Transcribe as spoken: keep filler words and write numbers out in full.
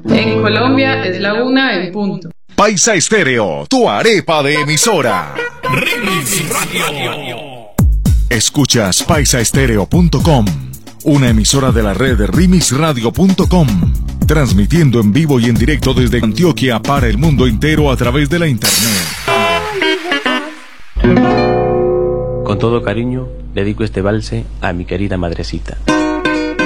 En Colombia es la una en punto. Paisa Estéreo, tu arepa de emisora. Remix Radio. Escuchas paisa estéreo punto com, una emisora de la red de remix radio punto com, transmitiendo en vivo y en directo desde Antioquia para el mundo entero a través de la internet. Con todo cariño, dedico este valse a mi querida madrecita.